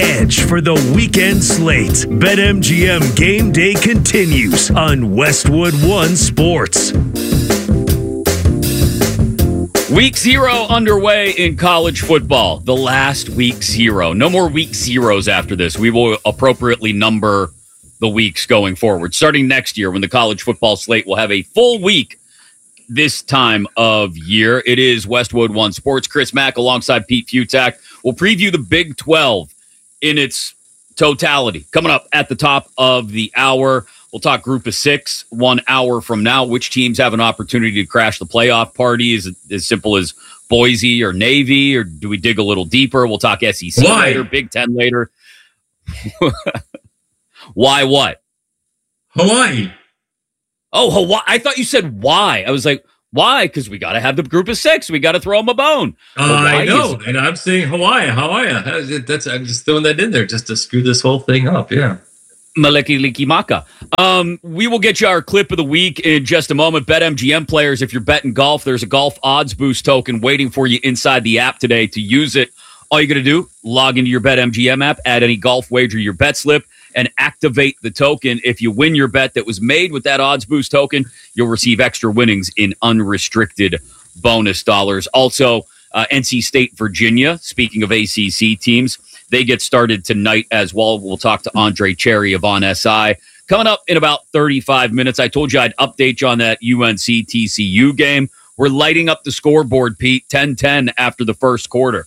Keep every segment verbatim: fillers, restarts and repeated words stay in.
edge for the weekend slate. BetMGM Game Day continues on Westwood One Sports. Week zero underway in college football. The last week zero. No more week zeros after this. We will appropriately number the weeks going forward. Starting next year when the college football slate will have a full week this time of year. It is Westwood One Sports. Chris Mack alongside Pete Futak will preview the Big twelve in its totality. Coming up at the top of the hour, we'll talk Group of Six one hour from now. Which teams have an opportunity to crash the playoff party? Is it as simple as Boise or Navy, or do we dig a little deeper? We'll talk S E C Why? later, Big Ten later. Why what? Hawaii. Oh, Hawaii. I thought you said why. I was like, why? Because we got to have the Group of Six. We got to throw them a bone. Uh, I know. Is- and I'm saying Hawaii. Hawaii. That's, I'm just throwing that in there just to screw this whole thing up. Yeah. Maleki Liki Maka. Um, we will get you our clip of the week in just a moment. BetMGM players, if you're betting golf, there's a golf odds boost token waiting for you inside the app today to use it. All you got to do, log into your BetMGM app, add any golf wager your bet slip, and activate the token. If you win your bet that was made with that odds boost token, you'll receive extra winnings in unrestricted bonus dollars. Also, uh, N C State, Virginia, speaking of A C C teams, they get started tonight as well. We'll talk to Andre Cherry of On S I. Coming up in about thirty-five minutes, I told you I'd update you on that U N C T C U game. We're lighting up the scoreboard, Pete, ten ten after the first quarter.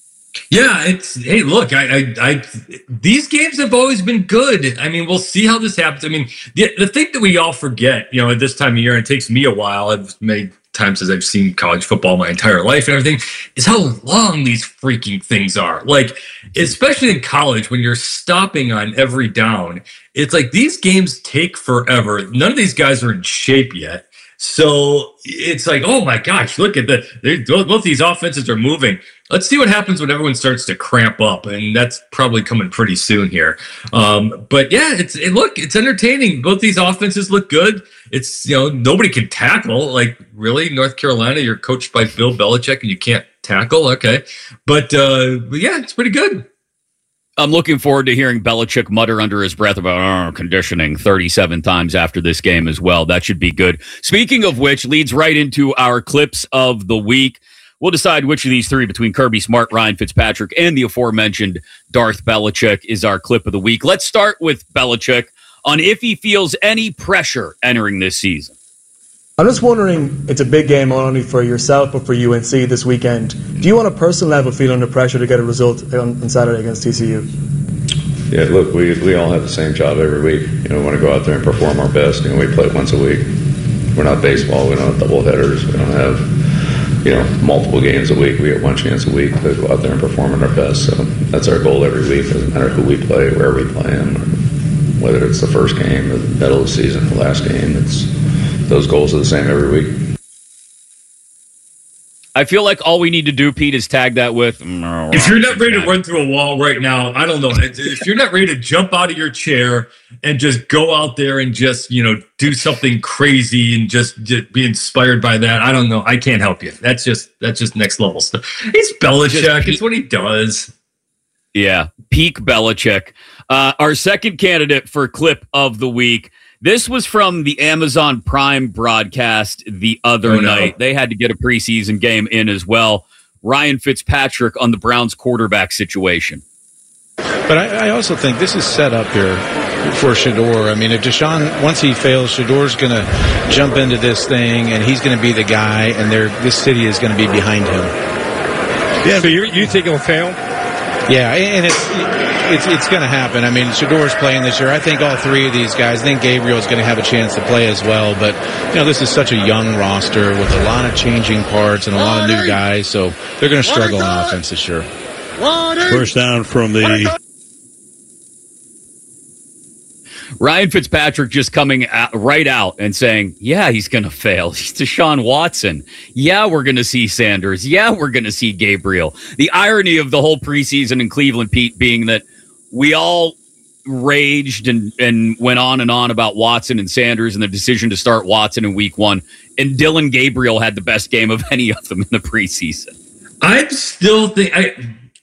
Yeah, it's hey, look, I, I, I, these games have always been good. I mean, we'll see how this happens. I mean, the, the thing that we all forget, you know, at this time of year, and it takes me a while. I've made times as I've seen college football my entire life and everything, is how long these freaking things are. Like, especially in college, when you're stopping on every down, it's like these games take forever. None of these guys are in shape yet. So it's like, oh my gosh, look at the, both these offenses are moving. Let's see what happens when everyone starts to cramp up, and that's probably coming pretty soon here. Um, but yeah, it's it, look, it's entertaining. Both these offenses look good. It's, you know, nobody can tackle. Like, really, North Carolina, you're coached by Bill Belichick and you can't tackle. Okay, but, uh, but yeah, it's pretty good. I'm looking forward to hearing Belichick mutter under his breath about oh, conditioning thirty-seven times after this game as well. That should be good. Speaking of which, leads right into our clips of the week. We'll decide which of these three between Kirby Smart, Ryan Fitzpatrick, and the aforementioned Darth Belichick is our clip of the week. Let's start with Belichick on if he feels any pressure entering this season. I'm just wondering, it's a big game not only for yourself but for U N C this weekend. Do you on a personal level feel under pressure to get a result on, on Saturday against T C U? Yeah, look, we we all have the same job every week. You know, we want to go out there and perform our best. You know, we play once a week. We're not baseball. We don't have double headers. We don't have, you know, multiple games a week. We get one chance a week to go out there and perform at our best. So that's our goal every week. Doesn't matter who we play, where we play them, whether it's the first game, the middle of the season, the last game. It's those goals are the same every week. I feel like all we need to do, Pete, is tag that with... If you're not ready to run through a wall right now, I don't know. If you're not ready to jump out of your chair and just go out there and just, you know, do something crazy and just, just be inspired by that, I don't know. I can't help you. That's just that's just next level stuff. He's Belichick. It's what he does. Yeah, peak Belichick. Uh, our second candidate for clip of the week. This was from the Amazon Prime broadcast the other oh, no. night. They had to get a preseason game in as well. Ryan Fitzpatrick on the Browns quarterback situation. But I, I also think this is set up here for Shedeur. I mean, if Deshaun, once he fails, Shedor's going to jump into this thing, and he's going to be the guy, and this city is going to be behind him. Yeah, so you you think he'll fail? Yeah, and it's it's it's going to happen. I mean, Shedeur's playing this year. I think all three of these guys. I think Gabriel's going to have a chance to play as well. But you know, this is such a young roster with a lot of changing parts and a lot of new guys, so they're going to struggle on offense this year. First down from the. Ryan Fitzpatrick just coming out, right out and saying, yeah, he's going to fail. He's Deshaun Watson. Yeah, we're going to see Sanders. Yeah, we're going to see Gabriel. The irony of the whole preseason in Cleveland, Pete, being that we all raged and, and went on and on about Watson and Sanders and the decision to start Watson in week one. And Dylan Gabriel had the best game of any of them in the preseason. I'm still think I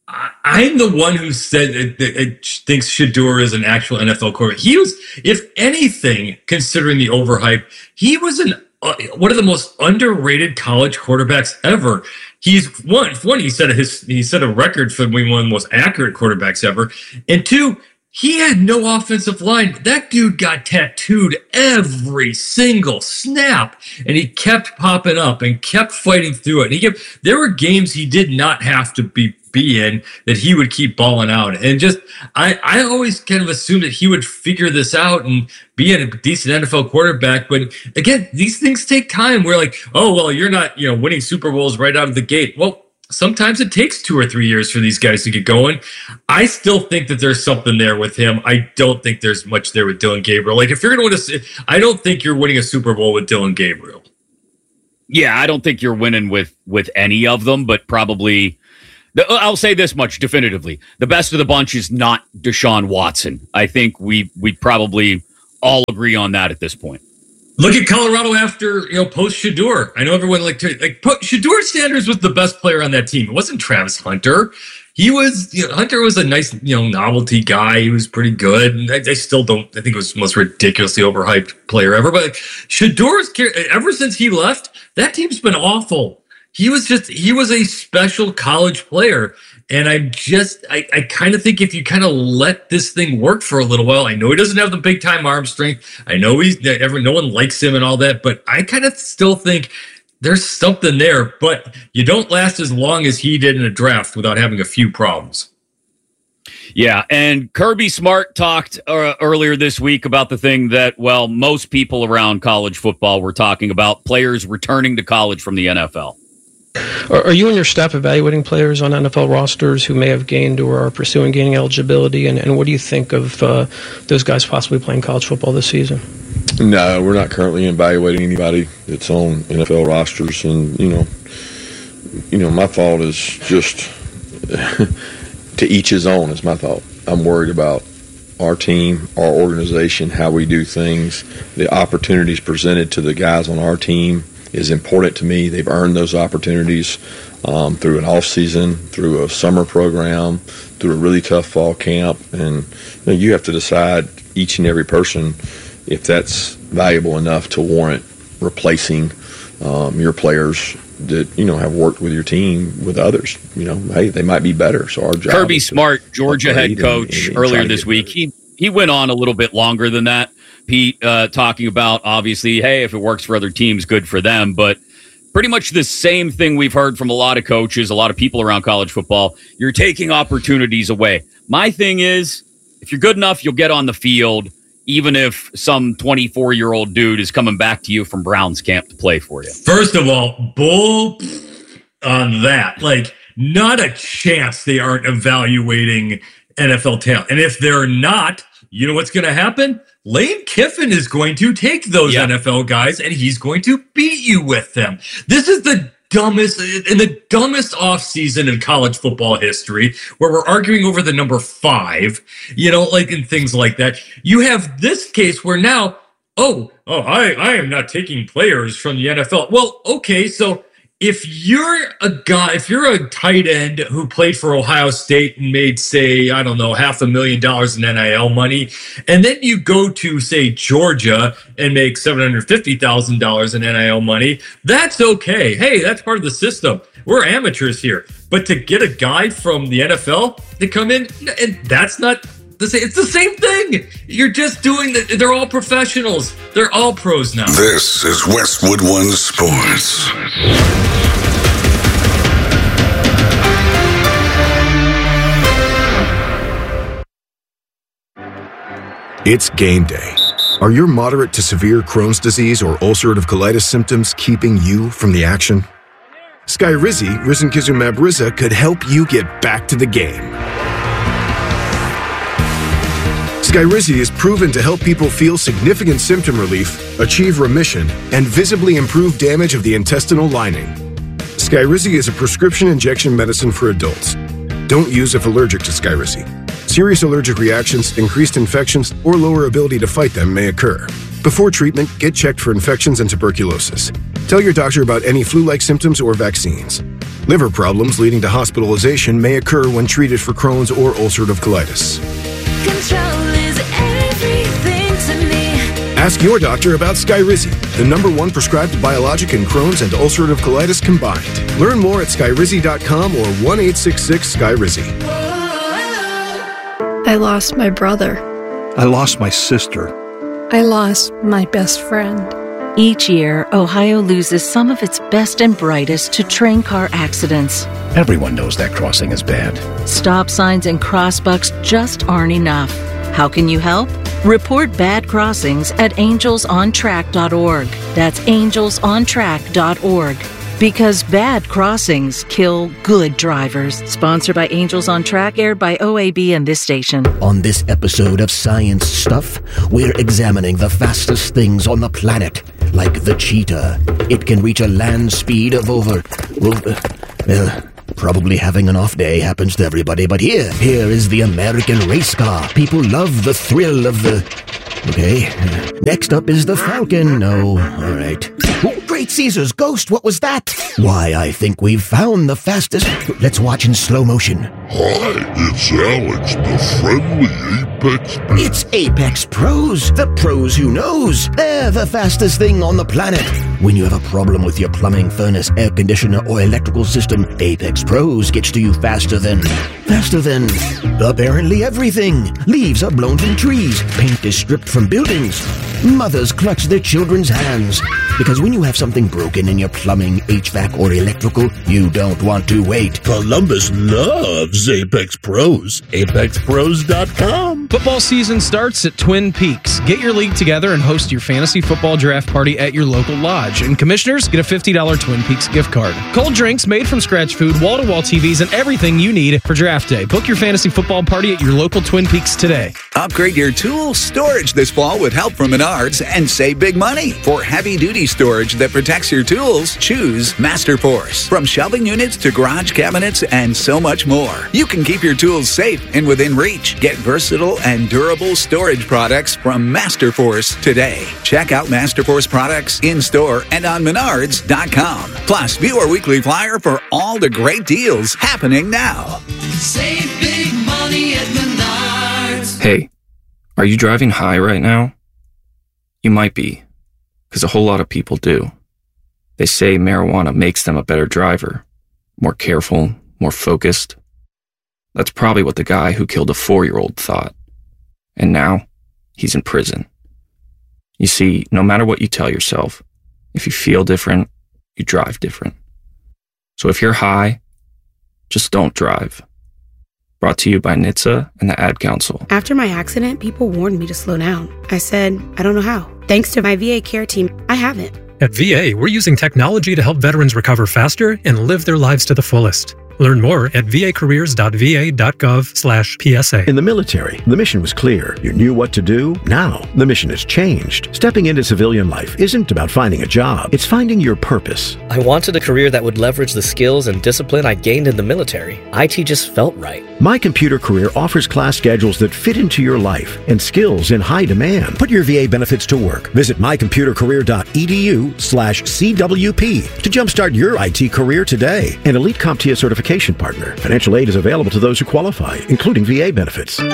I'm the one who said that, that it thinks Shedeur is an actual N F L quarterback. He was, if anything, considering the overhype, he was an uh, one of the most underrated college quarterbacks ever. He's one, one he set his he set a record for being one of the most accurate quarterbacks ever, and two, he had no offensive line. That dude got tattooed every single snap, and he kept popping up and kept fighting through it. And he kept, there were games he did not have to be be in that he would keep balling out. And just, I, I always kind of assumed that he would figure this out and be a decent N F L quarterback. But again, these things take time. We're like, oh, well, you're not, you know, winning Super Bowls right out of the gate. Well, sometimes it takes two or three years for these guys to get going. I still think that there's something there with him. I don't think there's much there with Dillon Gabriel. Like, if you're going to win a, I don't think you're winning a Super Bowl with Dillon Gabriel. Yeah, I don't think you're winning with with any of them, but probably, I'll say this much definitively. The best of the bunch is not Deshaun Watson. I think we we probably all agree on that at this point. Look at Colorado after, you know, post Shedeur. I know everyone like to like put Shedeur Sanders was the best player on that team. It wasn't Travis Hunter. He was, you know, Hunter was a nice, you know, novelty guy. He was pretty good. And I, I still don't, I think it was the most ridiculously overhyped player ever. But like, Shedeur's, ever since he left, that team's been awful. He was just, he was a special college player. And I just, I, I kind of think if you kind of let this thing work for a little while, I know he doesn't have the big time arm strength. I know he's, every, no one likes him and all that, but I kind of still think there's something there, but you don't last as long as he did in a draft without having a few problems. Yeah, and Kirby Smart talked uh, earlier this week about the thing that, well, most people around college football were talking about, players returning to college from the N F L. Are you and your staff evaluating players on N F L rosters who may have gained or are pursuing gaining eligibility? And, and what do you think of uh, those guys possibly playing college football this season? No, we're not currently evaluating anybody that's on N F L rosters. And, you know, you know, my thought is just to each his own is my thought. I'm worried about our team, our organization, how we do things, the opportunities presented to the guys on our team is important to me. They've earned those opportunities um, through an off season, through a summer program, through a really tough fall camp, and you know, you have to decide each and every person if that's valuable enough to warrant replacing um, your players that you know have worked with your team with others. You know, hey, they might be better. So our job. Kirby Smart, Georgia head coach, and, and earlier this week, better. he he went on a little bit longer than that. Pete uh, talking about, obviously, hey, if it works for other teams, good for them. But pretty much the same thing we've heard from a lot of coaches, a lot of people around college football. You're taking opportunities away. My thing is, if you're good enough, you'll get on the field, even if some twenty-four-year-old dude is coming back to you from Browns camp to play for you. First of all, bull on that. Like, not a chance they aren't evaluating N F L talent. And if they're not, you know what's going to happen? Lane Kiffin is going to take those yep. N F L guys and he's going to beat you with them. This is the dumbest in the dumbest offseason in college football history where we're arguing over the number five, you know, like and things like that. You have this case where now, oh, oh, I, I am not taking players from the N F L. Well, okay, so if you're a guy, if you're a tight end who played for Ohio State and made, say, I don't know, half a million dollars in N I L money, and then you go to, say, Georgia and make seven hundred fifty thousand dollars in N I L money, that's okay. Hey, that's part of the system. We're amateurs here. But to get a guy from the N F L to come in, and that's not the same. It's the same thing. You're just doing that. They're all professionals. They're all pros now. This is Westwood One Sports. It's game day. Are your moderate to severe Crohn's disease or ulcerative colitis symptoms keeping you from the action? Skyrizi, risankizumab Riza, could help you get back to the game. Skyrizi is proven to help people feel significant symptom relief, achieve remission, and visibly improve damage of the intestinal lining. Skyrizi is a prescription injection medicine for adults. Don't use if allergic to Skyrizi. Serious allergic reactions, increased infections, or lower ability to fight them may occur. Before treatment, get checked for infections and tuberculosis. Tell your doctor about any flu-like symptoms or vaccines. Liver problems leading to hospitalization may occur when treated for Crohn's or ulcerative colitis. Control is everything to me. Ask your doctor about Skyrizi, the number one prescribed biologic in Crohn's and ulcerative colitis combined. Learn more at skyrizi dot com or one eight six six Sky Rizzi. I lost my brother. I lost my sister. I lost my best friend. Each year, Ohio loses some of its best and brightest to train car accidents. Everyone knows that crossing is bad. Stop signs and crossbucks just aren't enough. How can you help? Report bad crossings at angels on track dot org. That's angels on track dot org. Because bad crossings kill good drivers. Sponsored by Angels on Track, aired by O A B and this station. On this episode of Science Stuff, we're examining the fastest things on the planet, like the cheetah. It can reach a land speed of over... Well, uh, well, probably having an off day happens to everybody, but here, here is the American race car. People love the thrill of the... Okay. Next up is the Falcon. No, all right. Oh, Great Caesar's ghost, what was that? Why, I think we've found the fastest... Let's watch in slow motion. Hi, it's Alex, the friendly Apex Pro. It's Apex Pros, the pros who knows. They're the fastest thing on the planet. When you have a problem with your plumbing, furnace, air conditioner, or electrical system, Apex Pros gets to you faster than... Faster than... apparently everything. Leaves are blown from trees. Paint is stripped from buildings. Mothers clutch their children's hands. Because when you have something broken in your plumbing, H V A C, or electrical, you don't want to wait. Columbus loves Apex Pros. apex pros dot com. Football season starts at Twin Peaks. Get your league together and host your fantasy football draft party at your local lodge. And commissioners get a fifty dollars Twin Peaks gift card. Cold drinks, made from scratch food, wall-to-wall T Vs, and everything you need for draft day. Book your fantasy football party at your local Twin Peaks today. Upgrade your tool storage this fall with help from Menards and save big money. For heavy-duty storage that protects your tools, choose Masterforce. From shelving units to garage cabinets and so much more. You can keep your tools safe and within reach. Get versatile and durable storage products from Masterforce today. Check out Masterforce products in-store and on menards dot com. Plus, view our weekly flyer for all the great deals happening now. Save big money at Menards. Hey, are you driving high right now? You might be, because a whole lot of people do. They say marijuana makes them a better driver, more careful, more focused. That's probably what the guy who killed a four-year-old thought. And now, he's in prison. You see, no matter what you tell yourself, if you feel different, you drive different. So if you're high, just don't drive. Brought to you by N H T S A and the Ad Council. After my accident, people warned me to slow down. I said, I don't know how. Thanks to my V A care team, I haven't. At V A, we're using technology to help veterans recover faster and live their lives to the fullest. Learn more at v a careers dot v a dot gov slash P S A. In the military, the mission was clear. You knew what to do. Now, the mission has changed. Stepping into civilian life isn't about finding a job. It's finding your purpose. I wanted a career that would leverage the skills and discipline I gained in the military. I T just felt right. My Computer Career offers class schedules that fit into your life and skills in high demand. Put your V A benefits to work. Visit my computer career dot e d u slash C W P to jumpstart your I T career today. An Elite CompTIA certification partner. Financial aid is available to those who qualify, including V A benefits. The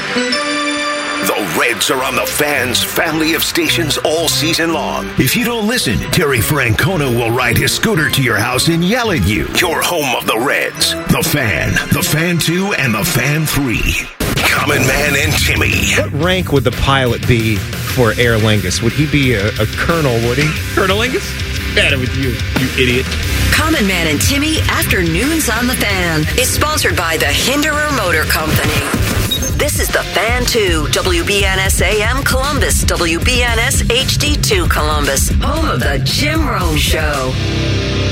Reds are on the Fan's family of stations all season long. If you don't listen, Terry Francona will ride his scooter to your house and yell at you. You're home of the Reds. The Fan, the Fan two, and the Fan three. Common Man and Timmy. What rank would the pilot be for Aer Lingus? Would he be a, a colonel, would he? Colonel Lingus? Better with you, you idiot. Common Man and Timmy Afternoons on the Fan is sponsored by the Hinderer Motor Company. This is the Fan two, W B N S A M Columbus, W B N S H D two Columbus, home of the Jim Rome Show.